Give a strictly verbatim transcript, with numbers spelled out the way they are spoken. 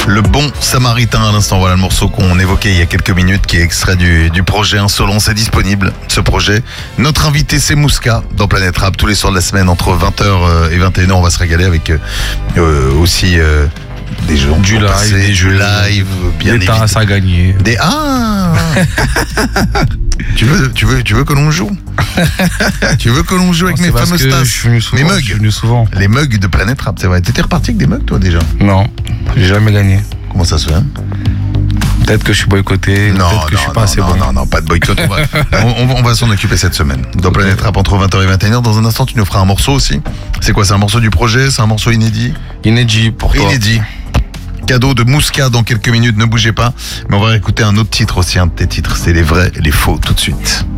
Le Bon Samaritain à l'instant, voilà le morceau qu'on évoquait il y a quelques minutes qui est extrait du, du projet Insolence. C'est disponible ce projet. Notre invité c'est Mouska dans Planète Rap tous les soirs de la semaine entre vingt heures et vingt et une heures. On va se régaler avec euh, aussi euh, des jeux du live, passer, des du jeux, live, bien des tasses à gagner. Des ah tu veux tu veux tu veux que l'on joue Tu veux que l'on joue avec non, mes fameuses tasses, mes mugs, je suis venu souvent. Les mugs de Planète Rap, c'est vrai. T'étais reparti avec des mugs toi déjà? Non, j'ai jamais gagné. Comment ça se fait? Peut-être que je suis boycotté, non, peut-être que non, je suis pas non, assez non, bon. Non, non, pas de boycott. On va, on, on va s'en occuper cette semaine. Dans Planète Rap entre vingt heures et vingt et une heures. Dans un instant, tu nous feras un morceau aussi. C'est quoi? C'est un morceau du projet? C'est un morceau inédit? Inédit pour toi. Inédit. Cadeau de Mouska dans quelques minutes. Ne bougez pas. Mais on va écouter un autre titre aussi, un de tes titres. C'est les vrais et les faux tout de suite.